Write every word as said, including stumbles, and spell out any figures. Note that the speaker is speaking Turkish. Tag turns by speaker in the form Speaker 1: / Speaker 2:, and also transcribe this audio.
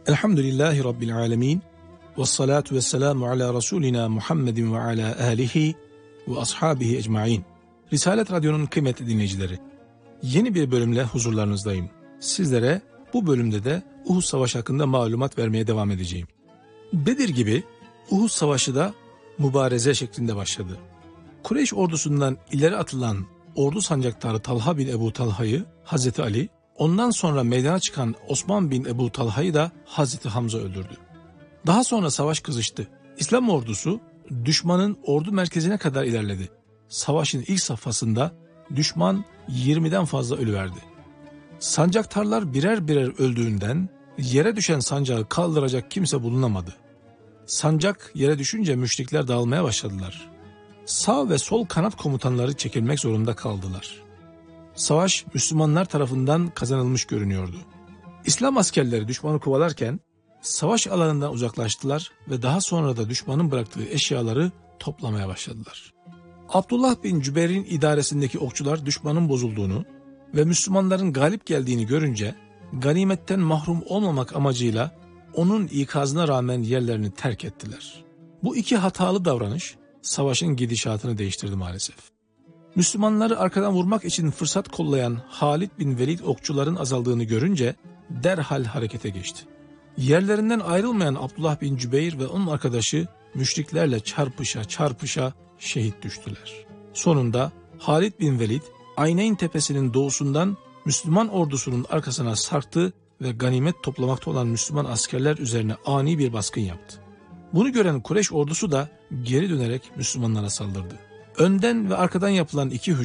Speaker 1: Elhamdülillahi Rabbil alemin. Ve salatu ve selamu ala Resulina Muhammedin ve ala alihi ve ashabihi ecmain. Risalet Radyo'nun kıymetli dinleyicileri, yeni bir bölümle huzurlarınızdayım. Sizlere bu bölümde de Uhud Savaşı hakkında malumat vermeye devam edeceğim. Bedir gibi Uhud Savaşı da mübareze şeklinde başladı. Kureyş ordusundan ileri atılan ordu sancaktarı Talha bin Ebu Talha'yı Hazreti Ali, ondan sonra meydana çıkan Osman bin Ebu Talha'yı da Hazreti Hamza öldürdü. Daha sonra savaş kızıştı. İslam ordusu düşmanın ordu merkezine kadar ilerledi. Savaşın ilk safhasında düşman yirmiden fazla ölüverdi. Sancaktarlar birer birer öldüğünden yere düşen sancağı kaldıracak kimse bulunamadı. Sancak yere düşünce müşrikler dağılmaya başladılar. Sağ ve sol kanat komutanları çekilmek zorunda kaldılar. Savaş Müslümanlar tarafından kazanılmış görünüyordu. İslam askerleri düşmanı kovalarken savaş alanından uzaklaştılar ve daha sonra da düşmanın bıraktığı eşyaları toplamaya başladılar. Abdullah bin Cübeyr'in idaresindeki okçular düşmanın bozulduğunu ve Müslümanların galip geldiğini görünce ganimetten mahrum olmamak amacıyla onun ikazına rağmen yerlerini terk ettiler. Bu iki hatalı davranış savaşın gidişatını değiştirdi maalesef. Müslümanları arkadan vurmak için fırsat kollayan Halid bin Velid okçuların azaldığını görünce derhal harekete geçti. Yerlerinden ayrılmayan Abdullah bin Cübeyr ve onun arkadaşı müşriklerle çarpışa çarpışa şehit düştüler. Sonunda Halid bin Velid Ayneyn tepesinin doğusundan Müslüman ordusunun arkasına sarktı ve ganimet toplamakta olan Müslüman askerler üzerine ani bir baskın yaptı. Bunu gören Kureyş ordusu da geri dönerek Müslümanlara saldırdı. Önden ve arkadan yapılan iki hücum